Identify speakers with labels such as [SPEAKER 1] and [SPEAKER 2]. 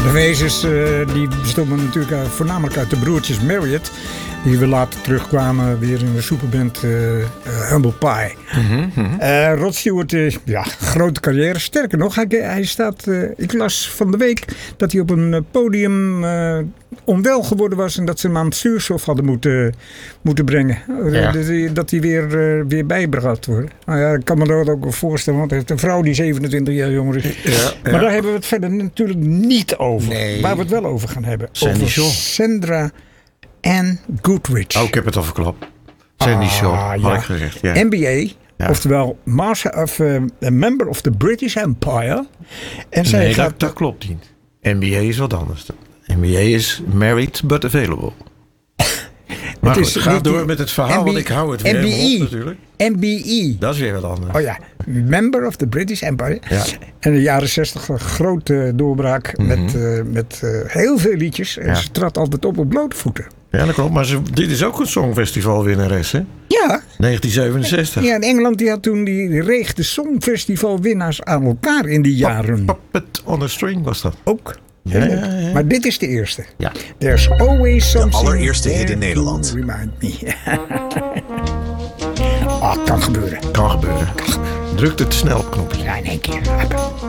[SPEAKER 1] De wezens die bestonden natuurlijk voornamelijk uit de broertjes Marriott. Die we later terugkwamen weer in de superband Humble Pie. Rod Stewart, grote carrière. Sterker nog, hij staat... ik las van de week dat hij op een podium onwel geworden was. En dat ze hem aan het zuurstof hadden moeten brengen.
[SPEAKER 2] Ja.
[SPEAKER 1] Dat hij weer bijgebracht wordt. Nou ja, ik kan me dat ook wel voorstellen. Want hij heeft een vrouw die 27 jaar jonger is.
[SPEAKER 2] Ja.
[SPEAKER 1] Maar daar hebben we het verder natuurlijk niet over.
[SPEAKER 2] Nee.
[SPEAKER 1] Waar we het wel over gaan hebben.
[SPEAKER 2] Sandy
[SPEAKER 1] over
[SPEAKER 2] Shaw.
[SPEAKER 1] Sandra Ann Goodrich.
[SPEAKER 2] Oh, ik heb het al verklapt. Sandy Shaw, had ik gezegd. Ja.
[SPEAKER 1] NBA, oftewel a member of the British Empire. En zij gaat...
[SPEAKER 2] dat klopt niet. NBA is wat anders. NBA is married but available. Maar goed, ga door met het verhaal, want ik hou het weer helemaal op natuurlijk.
[SPEAKER 1] MBE.
[SPEAKER 2] Dat is weer wat anders.
[SPEAKER 1] Oh ja, member of the British Empire.
[SPEAKER 2] Ja.
[SPEAKER 1] En in de jaren 60 een grote doorbraak met heel veel liedjes. En ze trad altijd op blote voeten.
[SPEAKER 2] Ja, dat klopt. Maar dit is ook een songfestivalwinnares, hè?
[SPEAKER 1] Ja.
[SPEAKER 2] 1967.
[SPEAKER 1] Ja, in Engeland die had toen die reeg de songfestivalwinnaars aan elkaar in die jaren.
[SPEAKER 2] Puppet on a String was dat.
[SPEAKER 1] Ook.
[SPEAKER 2] Ja.
[SPEAKER 1] Maar dit is de eerste.
[SPEAKER 2] Ja.
[SPEAKER 1] There's always something.
[SPEAKER 3] De allereerste hit in
[SPEAKER 1] there
[SPEAKER 3] Nederland.
[SPEAKER 1] to Remind me. Kan gebeuren.
[SPEAKER 2] Kan gebeuren. Druk het snel op knopje.
[SPEAKER 1] Ja, in één keer.